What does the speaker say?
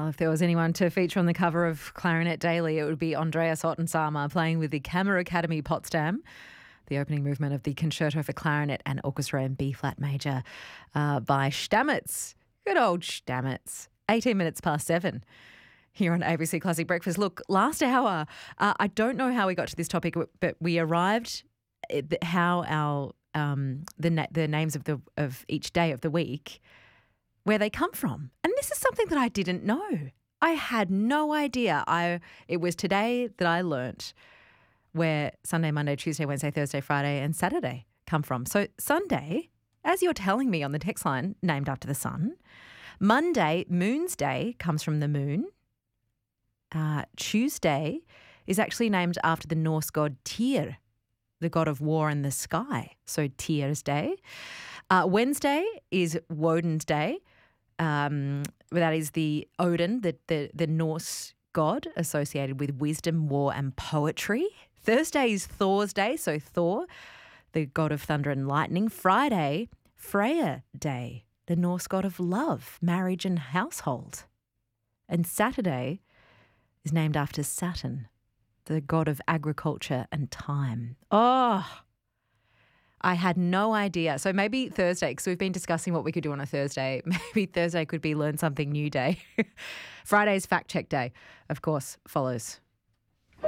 Well, if there was anyone to feature on the cover of Clarinet Daily, it would be Andreas Ottensama playing with the Kammeracademie Potsdam, the opening movement of the Concerto for Clarinet and Orchestra in B-flat major by Stamitz. Good old Stamitz. 18 minutes past 7 here on ABC Classic Breakfast. Look, last hour, I don't know how we got to this topic, but we arrived at how our the names of each day of the week, where they come from. And this is something that I didn't know. I had no idea. It was today that I learnt where Sunday, Monday, Tuesday, Wednesday, Thursday, Friday and Saturday come from. So Sunday, as you're telling me on the text line, named after the sun. Monday, Moon's Day, comes from the moon. Tuesday is actually named after the Norse god Tyr, the god of war and the sky. So Tyr's Day. Wednesday is Woden's Day. That is the Odin, the Norse god associated with wisdom, war and poetry. Thursday is Thor's Day, so Thor, the god of thunder and lightning. Friday, Freya Day, the Norse god of love, marriage and household. And Saturday is named after Saturn, the god of agriculture and time. Oh, I had no idea. So maybe Thursday, because we've been discussing what we could do on a Thursday. Maybe Thursday could be Learn Something New Day. Friday's Fact Check Day, of course, follows